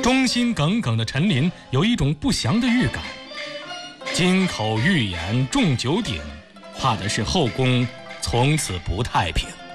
忠心耿耿的陈琳有一种不祥的预感，金口玉言中九鼎，怕的是后宫从此不太平。